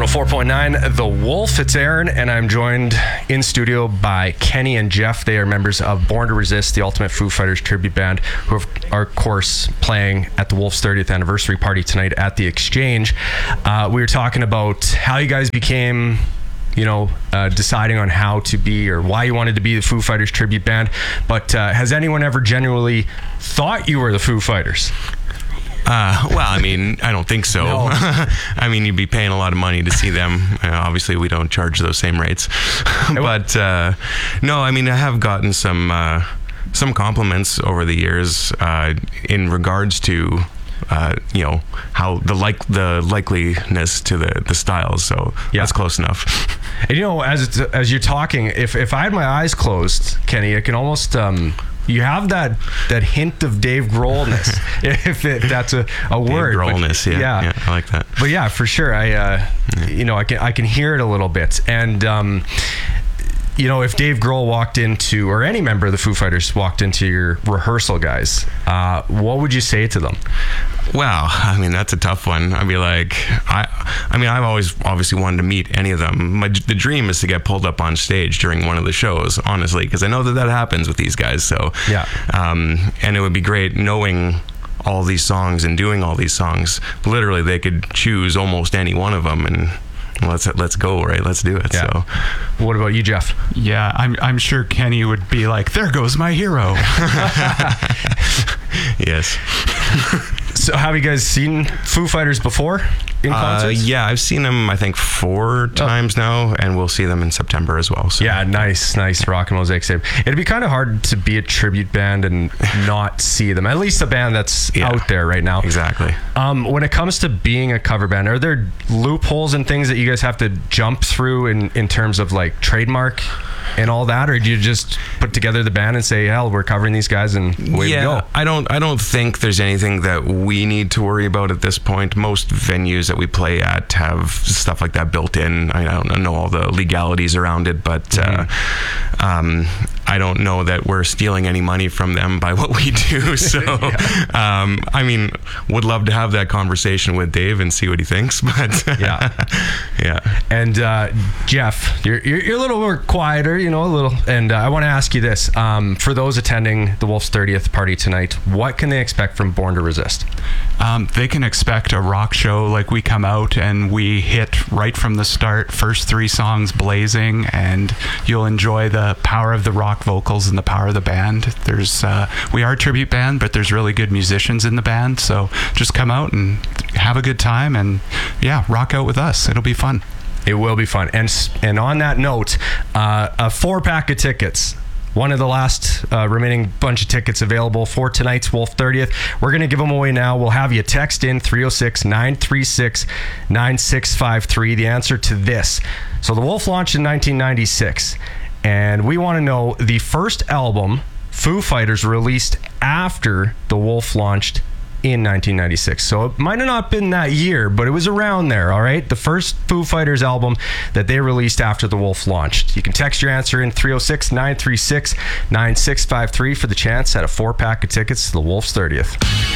104.9 The Wolf. It's Aaron, and I'm joined in studio by Kenny and Jeff. They are members of Born to Resist, the Ultimate Foo Fighters tribute band, who are, of course, playing at the Wolf's 30th anniversary party tonight at the Exchange. We were talking about how you guys became, deciding on how to be or why you wanted to be the Foo Fighters tribute band. But has anyone ever genuinely thought you were the Foo Fighters? I don't think so. No. I mean, you'd be paying a lot of money to see them. Obviously, we don't charge those same rates. But no, I mean, I have gotten some compliments over the years in regards to how the likeliness to the styles. So yeah, that's close enough. And as you're talking, if I had my eyes closed, Kenny, I can almost you have that hint of Dave Grohlness, if that's a word. Dave Grohlness, yeah, I like that. But yeah, for sure, I can hear it a little bit, and if Dave Grohl walked into, or any member of the Foo Fighters walked into your rehearsal, guys, what would you say to them? Well, I mean, that's a tough one. I'd be like, I've always obviously wanted to meet any of them. The dream is to get pulled up on stage during one of the shows, honestly, because I know that happens with these guys. So yeah, and it would be great knowing all these songs and doing all these songs. Literally, they could choose almost any one of them and let's go, right? Let's do it. Yeah. So what about you, Jeff? Yeah, I'm sure Kenny would be like, there goes my hero. Yes. So have you guys seen Foo Fighters before in concerts? Yeah, I've seen them, I think, 4 times now, and we'll see them in September as well. So. Yeah, nice Rock and Mosaic save. It'd be kind of hard to be a tribute band and not see them, at least a band that's out there right now. Exactly. When it comes to being a cover band, are there loopholes and things that you guys have to jump through in terms of like trademark and all that, or do you just put together the band and say, hell, we're covering these guys and away we go? I don't think there's anything that we need to worry about at this point. Most venues that we play at have stuff like that built in. I don't know all the legalities around it, but I don't know that we're stealing any money from them by what we do. So would love to have that conversation with Dave and see what he thinks, but yeah. And Jeff, you're a little more quieter, a little, and I want to ask you this, for those attending the Wolf's 30th party tonight, what can they expect from Born to Resist? They can expect a rock show. Like, we come out and we hit right from the start, first 3 songs blazing, and you'll enjoy the power of the rock vocals and the power of the band. There's we are a tribute band, but there's really good musicians in the band, so just come out and have a good time and rock out with us. It'll be fun. It will be fun. And on that note, a 4-pack of tickets, one of the last remaining bunch of tickets available for tonight's Wolf 30th. We're going to give them away now. We'll have you text in 306-936-9653 the answer to this. So the Wolf launched in 1996, and we want to know the first album Foo Fighters released after the Wolf launched in 1996. So it might have not been that year, but it was around there, all right? The first Foo Fighters album that they released after the Wolf launched. You can text your answer in 306-936-9653 for the chance at a 4-pack of tickets to the Wolf's 30th.